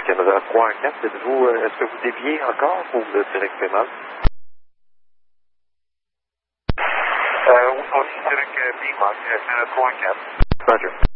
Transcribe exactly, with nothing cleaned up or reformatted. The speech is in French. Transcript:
Canada trois à quatre, êtes-vous, euh, est-ce que vous déviez encore ou vous êtes directement? Euh, on est direct B-Mac, Canada trois à quatre. Roger.